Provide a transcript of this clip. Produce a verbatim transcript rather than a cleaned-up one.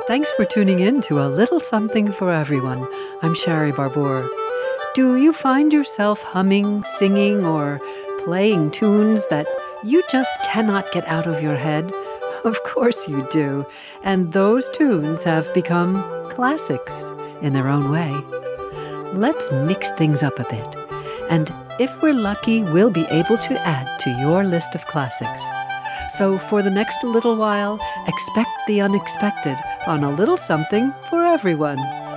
Thanks for tuning in to A Little Something for Everyone. I'm Shari Barbour. Do you find yourself humming, singing, or playing tunes that you just cannot get out of your head? Of course you do. And those tunes have become classics in their own way. Let's mix things up a bit. And if we're lucky, we'll be able to add to your list of classics. So for the next little while, expect the unexpected on A Little Something for Everyone.